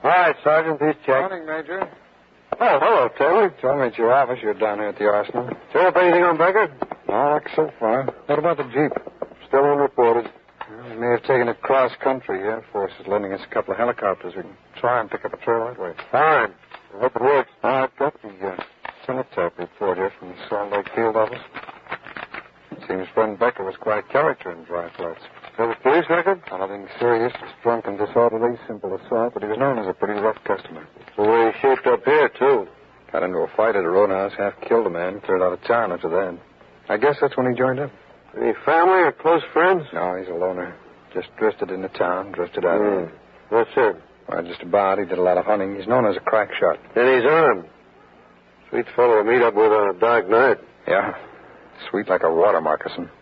right, Sergeant. Please check. Morning, Major. Oh, hello, Taylor. Told me at your office you're down here at the arsenal. Turn up anything on Becker? No, like so far. What about the Jeep? Still unreported. Well, we may have taken it cross-country. The Air Force is lending us a couple of helicopters. We can try and pick up a trail that way. Fine. I hope it works. I've got the teletype report here from the Salt Lake field office. Seems friend Becker was quite a character in Dry Flats. Have a police record? Nothing serious, just drunk and disorderly, simple assault, but he was known as a pretty rough customer. The way he shaped up here, too. Got into a fight at a roadhouse, half killed a man, cleared out of town after that. I guess that's when he joined up. Any family or close friends? No, he's a loner. Just drifted into town, drifted out. That's it. Well, just about. He did a lot of hunting. He's known as a crack shot. And he's armed. Sweet fellow to meet up with on a dark night. Yeah. Sweet like a water moccasin.